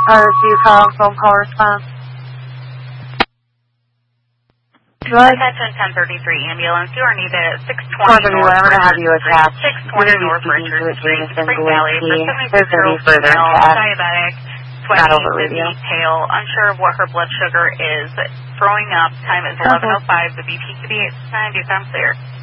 Do you call phone call response? Good. Attention 1033 ambulance. You are needed at 620 North I'm going to have you attached. 620 North Richard Street, Spring Valley. There's going to be further attached. Diabetic, sweaty, dizzy, pale, unsure of what her blood sugar is, throwing up. Time is 11:05. The BP could be 9. Do you come clear?